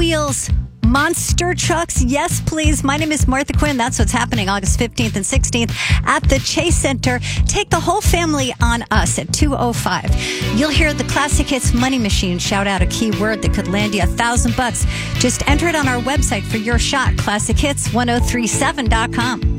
Wheels monster trucks. Yes, please. My name is Martha Quinn. That's what's happening August 15th and 16th at the Chase Center. Take the whole family on us at 2:05. You'll hear the Classic Hits Money Machine shout out a key word that could land you $1,000. Just enter it on our website for your shot, classichits1037.com.